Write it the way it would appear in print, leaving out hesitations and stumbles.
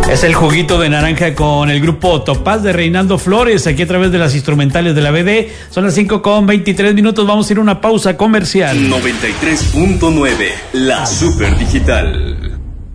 Es el juguito de naranja con el grupo Topaz de Reinaldo Flores, aquí a través de las instrumentales de la BD. Son las 5:23. Vamos a ir a una pausa comercial. 93.9, la Super Digital.